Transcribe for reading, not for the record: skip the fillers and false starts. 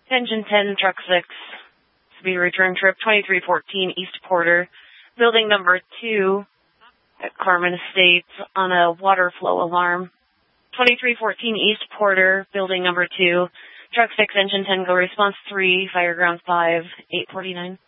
Engine 10, Truck 6, to be return trip 2314 East Porter, building number 2 at Carmen Estates on a water flow alarm. 2314 East Porter, building number 2, Truck 6, Engine 10, go response 3, fire ground 5, 849.